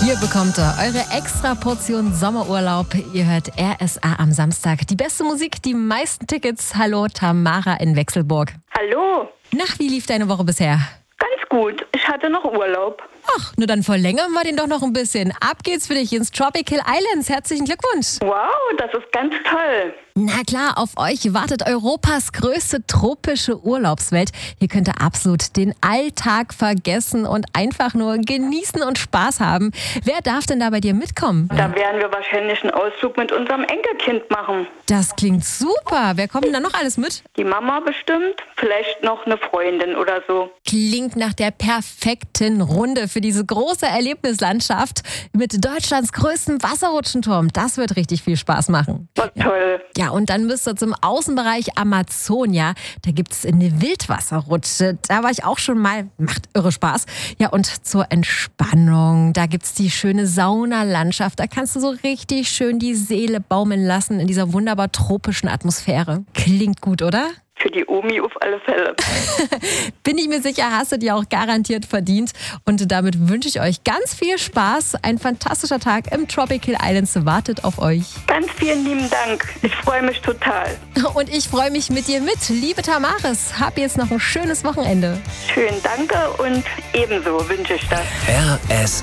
Hier bekommt ihr eure extra Portion Sommerurlaub. Ihr hört RSA am Samstag. Die beste Musik, die meisten Tickets. Hallo, Tamara in Wechselburg. Hallo, Nach, wie lief deine Woche bisher? ganz gut. Ich hatte noch Urlaub. Ach, nur dann verlängern wir den doch noch ein bisschen. Ab geht's für dich ins Tropical Islands. Herzlichen Glückwunsch. Wow, das ist ganz toll. Na klar, auf euch wartet Europas größte tropische Urlaubswelt. Hier könnt ihr absolut den Alltag vergessen und einfach nur genießen und Spaß haben. Wer darf denn da bei dir mitkommen? Da werden wir wahrscheinlich einen Ausflug mit unserem Enkelkind machen. Das klingt super. Wer kommt denn da noch alles mit? Die Mama bestimmt, vielleicht noch eine Freundin oder so. Klingt nach der perfekten Runde für diese große Erlebnislandschaft mit Deutschlands größtem Wasserrutschenturm. Das wird richtig viel Spaß machen. War toll. Ja, und dann müsst ihr zum Außenbereich Amazonia. Da gibt's eine Wildwasserrutsche. Da war ich auch schon mal. Macht irre Spaß. Ja, und zur Entspannung. Da gibt's die schöne Saunalandschaft. Da kannst du so richtig schön die Seele baumeln lassen in dieser wunderbar tropischen Atmosphäre. Klingt gut, oder? Für die Omi auf alle Fälle. Bin ich mir sicher, hast du dir auch garantiert verdient. Und damit wünsche ich euch ganz viel Spaß. Ein fantastischer Tag im Tropical Islands wartet auf euch. Ganz vielen lieben Dank. Ich freue mich total. Und ich freue mich mit dir mit. Liebe Tamaris, hab jetzt noch ein schönes Wochenende. Schön, danke und ebenso wünsche ich das. RSA.